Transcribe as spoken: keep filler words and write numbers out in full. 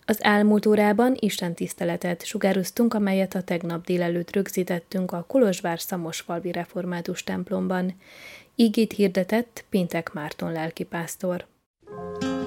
Az elmúlt órában istentiszteletet sugároztunk, amelyet a tegnap délelőtt rögzítettünk a Kolozsvár Szamosfalvi Református templomban. Igét hirdetett Péntek Márton lelkipásztor.